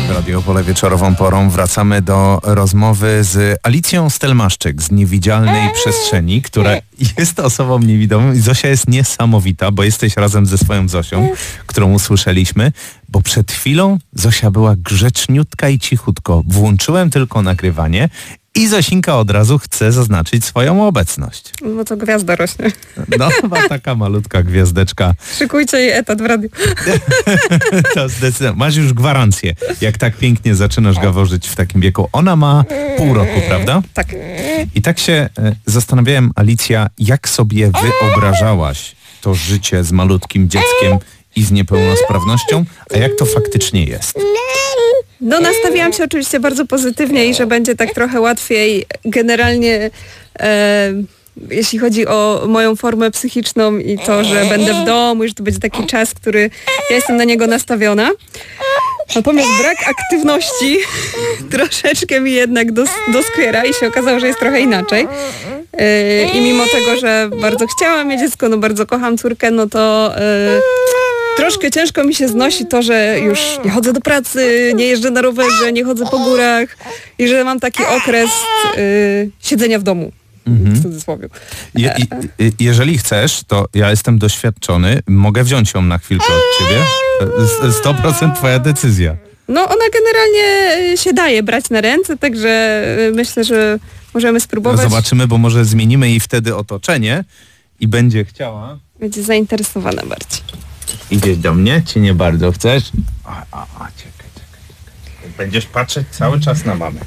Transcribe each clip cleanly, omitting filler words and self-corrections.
Radio Opole wieczorową porą wracamy do rozmowy z Alicją Stelmaszczyk z Niewidzialnej Przestrzeni, która jest osobą niewidomą i Zosia jest niesamowita, bo jesteś razem ze swoją Zosią, którą usłyszeliśmy, bo przed chwilą Zosia była grzeczniutka i cichutko. Włączyłem tylko nagrywanie i Zosinka od razu chce zaznaczyć swoją obecność. Bo to gwiazda rośnie. No chyba taka malutka gwiazdeczka. Szykujcie jej etat w radiu. To zdecydowanie. Masz już gwarancję, jak tak pięknie zaczynasz gaworzyć w takim wieku. Ona ma pół roku, prawda? Tak. I tak się zastanawiałem, Alicja, jak sobie wyobrażałaś to życie z malutkim dzieckiem i z niepełnosprawnością, a jak to faktycznie jest? No nastawiłam się oczywiście bardzo pozytywnie i że będzie tak trochę łatwiej generalnie, jeśli chodzi o moją formę psychiczną i to, że będę w domu i że to będzie taki czas, który ja jestem na niego nastawiona. Natomiast brak aktywności troszeczkę mi jednak doskwiera i się okazało, że jest trochę inaczej. I mimo tego, że bardzo chciałam mieć dziecko, no bardzo kocham córkę, no to troszkę ciężko mi się znosi to, że już nie chodzę do pracy, nie jeżdżę na rowerze, nie chodzę po górach i że mam taki okres siedzenia w domu. W cudzysłowie. Jeżeli chcesz, to ja jestem doświadczony, mogę wziąć ją na chwilkę od ciebie. 100% twoja decyzja. No ona generalnie się daje brać na ręce, także myślę, że możemy spróbować. No zobaczymy, bo może zmienimy jej wtedy otoczenie i będzie chciała. Będzie zainteresowana bardziej. Idziesz do mnie, czy nie bardzo chcesz? Czekaj. Będziesz patrzeć cały czas na mamę.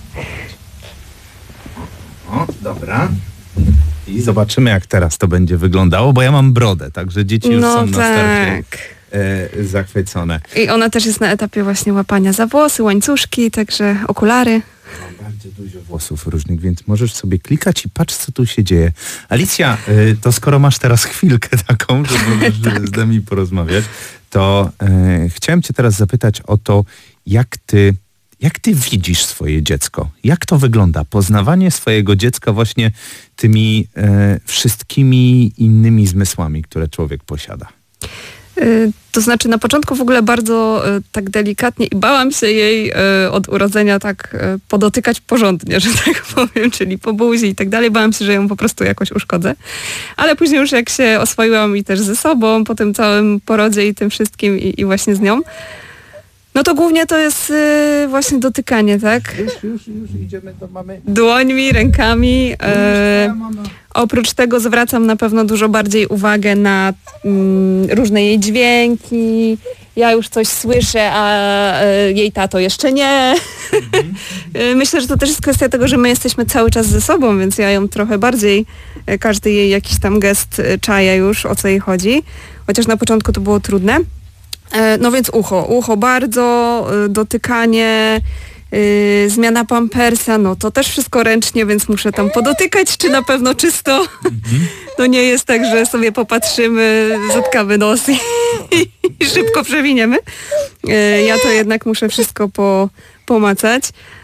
O, dobra. I zobaczymy, jak teraz to będzie wyglądało, bo ja mam brodę, także dzieci już są na starcie zachwycone. I ona też jest na etapie właśnie łapania za włosy, łańcuszki, także okulary. Mam bardzo dużo włosów różnych, więc możesz sobie klikać i patrz, co tu się dzieje. Alicja, to skoro masz teraz chwilkę taką, że możesz z nami porozmawiać, to chciałem cię teraz zapytać o to, jak ty widzisz swoje dziecko? Jak to wygląda? Poznawanie swojego dziecka właśnie tymi wszystkimi innymi zmysłami, które człowiek posiada. To znaczy na początku w ogóle bardzo tak delikatnie i bałam się jej od urodzenia tak podotykać porządnie, że tak powiem, czyli po buzi i tak dalej. Bałam się, że ją po prostu jakoś uszkodzę. Ale później już jak się oswoiłam i też ze sobą po tym całym porodzie i tym wszystkim i właśnie z nią, no to głównie to jest właśnie dotykanie, tak? Już idziemy do mamy. Dłońmi, rękami. Oprócz tego zwracam na pewno dużo bardziej uwagę na różne jej dźwięki. Ja już coś słyszę, a jej tato jeszcze nie. Myślę, że to też jest kwestia tego, że my jesteśmy cały czas ze sobą, więc ja ją trochę bardziej, każdy jej jakiś tam gest czaję już, o co jej chodzi. Chociaż na początku to było trudne. No więc ucho bardzo, dotykanie, zmiana pampersa, no to też wszystko ręcznie, więc muszę tam podotykać, czy na pewno czysto. No nie jest tak, że sobie popatrzymy, zatkamy nos i szybko przewiniemy. Ja to jednak muszę wszystko pomacać.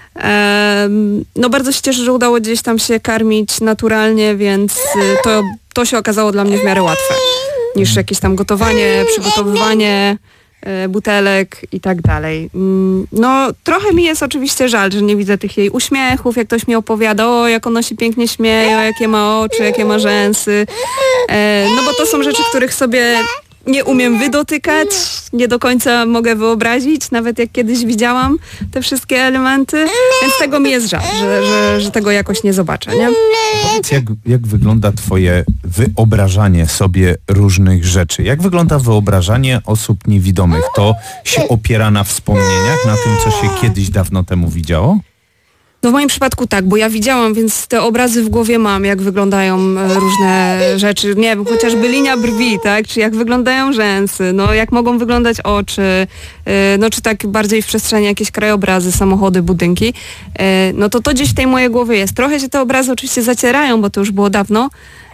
No bardzo się cieszę, że udało gdzieś tam się karmić naturalnie, więc to się okazało dla mnie w miarę łatwe niż jakieś tam gotowanie, przygotowywanie butelek i tak dalej. No trochę mi jest oczywiście żal, że nie widzę tych jej uśmiechów, jak ktoś mi opowiada, o jak ona się pięknie śmieje, jakie ma oczy, jakie ma rzęsy. No bo to są rzeczy, których sobie nie umiem wydotykać, nie do końca mogę wyobrazić, nawet jak kiedyś widziałam te wszystkie elementy, więc tego mi jest żal, że tego jakoś nie zobaczę, nie? Powiedz, jak wygląda twoje wyobrażanie sobie różnych rzeczy? Jak wygląda wyobrażanie osób niewidomych? To się opiera na wspomnieniach, na tym, co się kiedyś dawno temu widziało? No w moim przypadku tak, bo ja widziałam, więc te obrazy w głowie mam, jak wyglądają różne rzeczy, nie wiem, chociażby linia brwi, tak, czy jak wyglądają rzęsy, no jak mogą wyglądać oczy, no czy tak bardziej w przestrzeni jakieś krajobrazy, samochody, budynki, no to gdzieś w tej mojej głowie jest. Trochę się te obrazy oczywiście zacierają, bo to już było dawno,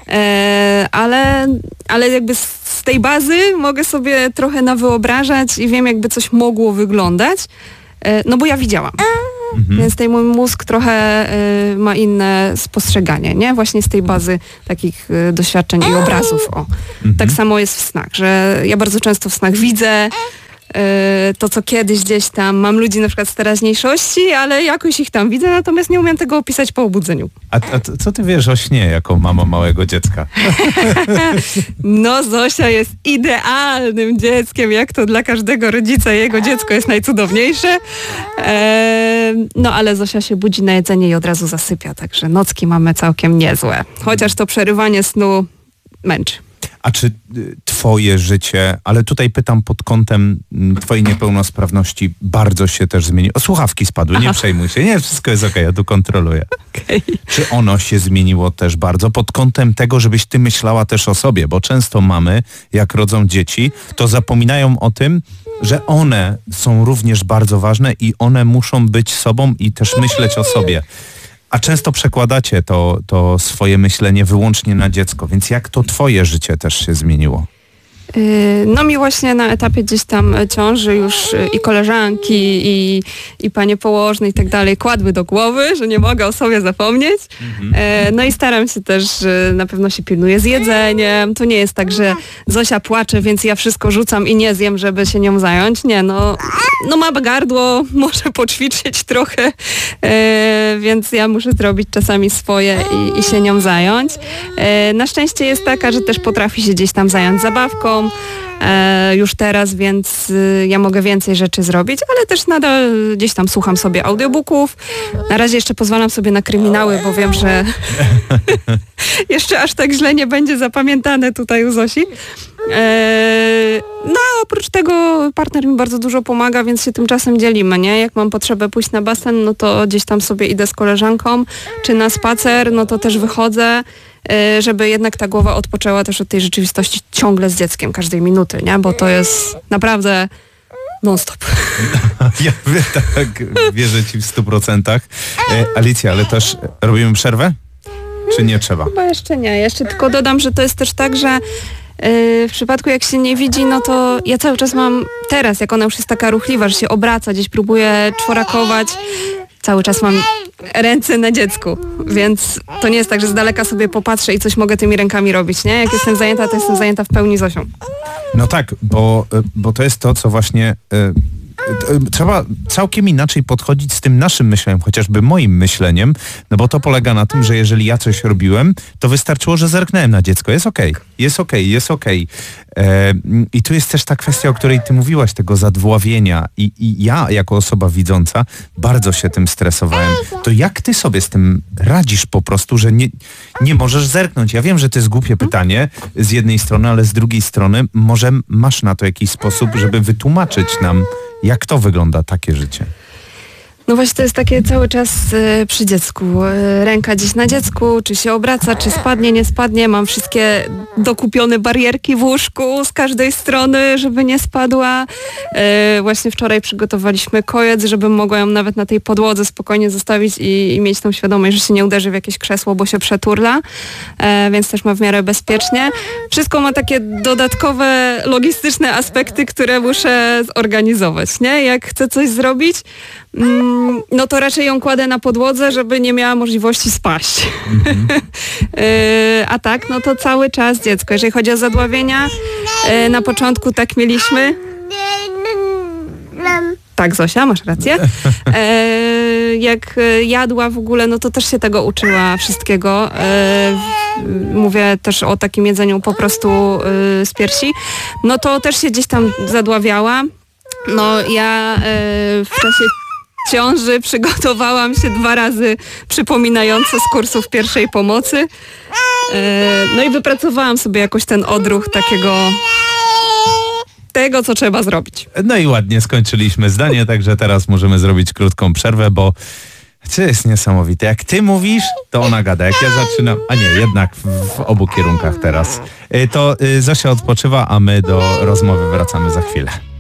ale jakby z tej bazy mogę sobie trochę nawyobrażać i wiem, jakby coś mogło wyglądać, no bo ja widziałam. Więc ten mój mózg trochę ma inne spostrzeganie, nie? Właśnie z tej bazy takich doświadczeń i obrazów. Tak samo jest w snach, że ja bardzo często w snach widzę to, co kiedyś gdzieś tam. Mam ludzi na przykład z teraźniejszości, ale jakoś ich tam widzę, natomiast nie umiem tego opisać po obudzeniu. A co ty wiesz o śnie jako mama małego dziecka? No Zosia jest idealnym dzieckiem, jak to dla każdego rodzica jego dziecko jest najcudowniejsze. No ale Zosia się budzi na jedzenie i od razu zasypia, także nocki mamy całkiem niezłe. Chociaż to przerywanie snu męczy. A czy twoje życie, ale tutaj pytam pod kątem twojej niepełnosprawności, bardzo się też zmieniło? O, słuchawki spadły, nie przejmuj się. Nie, wszystko jest okej, ja tu kontroluję. Okay. Czy ono się zmieniło też bardzo pod kątem tego, żebyś ty myślała też o sobie? Bo często mamy, jak rodzą dzieci, to zapominają o tym, że one są również bardzo ważne i one muszą być sobą i też myśleć o sobie. A często przekładacie to swoje myślenie wyłącznie na dziecko, więc jak to twoje życie też się zmieniło? No mi właśnie na etapie gdzieś tam ciąży już i koleżanki, i panie położne i tak dalej kładły do głowy, że nie mogę o sobie zapomnieć. No i staram się też, na pewno się pilnuję z jedzeniem. To nie jest tak, że Zosia płacze, więc ja wszystko rzucam i nie zjem, żeby się nią zająć. Nie, no ma gardło, może poćwiczyć trochę, więc ja muszę zrobić czasami swoje i się nią zająć. Na szczęście jest taka, że też potrafi się gdzieś tam zająć zabawką, już teraz, więc ja mogę więcej rzeczy zrobić, ale też nadal gdzieś tam słucham sobie audiobooków. Na razie jeszcze pozwalam sobie na kryminały, bo wiem, że jeszcze aż tak źle nie będzie zapamiętane tutaj u Zosi. No a oprócz tego partner mi bardzo dużo pomaga, więc się tymczasem dzielimy, nie? Jak mam potrzebę pójść na basen, no to gdzieś tam sobie idę z koleżanką, czy na spacer, no to też wychodzę, żeby jednak ta głowa odpoczęła też od tej rzeczywistości ciągle z dzieckiem, każdej minuty, nie? Bo to jest naprawdę non-stop. Ja tak wierzę ci w 100%. Alicja, ale też robimy przerwę? Czy nie trzeba? Chyba jeszcze nie. Jeszcze tylko dodam, że to jest też tak, że w przypadku jak się nie widzi, no to ja cały czas mam teraz, jak ona już jest taka ruchliwa, że się obraca, gdzieś próbuje czworakować, cały czas mam ręce na dziecku, więc to nie jest tak, że z daleka sobie popatrzę i coś mogę tymi rękami robić, nie? Jak jestem zajęta, to jestem zajęta w pełni Zosią. No tak, bo to jest to, co właśnie trzeba całkiem inaczej podchodzić z tym naszym myśleniem, chociażby moim myśleniem, no bo to polega na tym, że jeżeli ja coś robiłem, to wystarczyło, że zerknąłem na dziecko. Jest okej, jest okej, jest okej. I tu jest też ta kwestia, o której ty mówiłaś, tego zadławienia i ja jako osoba widząca bardzo się tym stresowałem. To jak ty sobie z tym radzisz po prostu, że nie możesz zerknąć? Ja wiem, że to jest głupie pytanie z jednej strony, ale z drugiej strony może masz na to jakiś sposób, żeby wytłumaczyć nam, jak to wygląda, takie życie? No właśnie to jest takie cały czas przy dziecku. Ręka gdzieś na dziecku, czy się obraca, czy spadnie, nie spadnie. Mam wszystkie dokupione barierki w łóżku z każdej strony, żeby nie spadła. Właśnie wczoraj przygotowaliśmy kojec, żebym mogła ją nawet na tej podłodze spokojnie zostawić i mieć tą świadomość, że się nie uderzy w jakieś krzesło, bo się przeturla. Więc też ma w miarę bezpiecznie. Wszystko ma takie dodatkowe, logistyczne aspekty, które muszę zorganizować, nie? Jak chcę coś zrobić, no to raczej ją kładę na podłodze, żeby nie miała możliwości spaść. A tak, no to cały czas dziecko. Jeżeli chodzi o zadławienia, na początku tak mieliśmy. Tak, Zosia, masz rację. Jak jadła w ogóle, no to też się tego uczyła wszystkiego. Mówię też o takim jedzeniu po prostu z piersi. No to też się gdzieś tam zadławiała. No ja w czasie ciąży przygotowałam się 2 razy przypominająco z kursów pierwszej pomocy. No i wypracowałam sobie jakoś ten odruch tego, co trzeba zrobić. No i ładnie skończyliśmy zdanie, także teraz możemy zrobić krótką przerwę, bo to jest niesamowite. Jak ty mówisz, to ona gada. Jak ja zaczynam... A nie, jednak w obu kierunkach teraz. To Zosia odpoczywa, a my do rozmowy wracamy za chwilę.